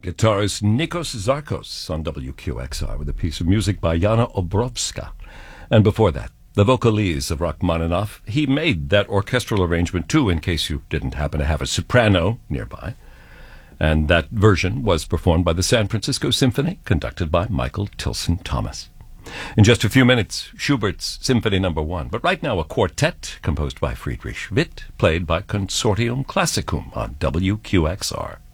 Guitarist Nikos Zarkos on WQXR with a piece of music by Yana Obrovska. And before that, the vocalese of Rachmaninoff. He made that orchestral arrangement too, in case you didn't happen to have a soprano nearby. And that version was performed by the San Francisco Symphony, conducted by Michael Tilson Thomas. In just a few minutes, Schubert's Symphony No. 1. But right now, a quartet composed by Friedrich Witt, played by Consortium Classicum on WQXR.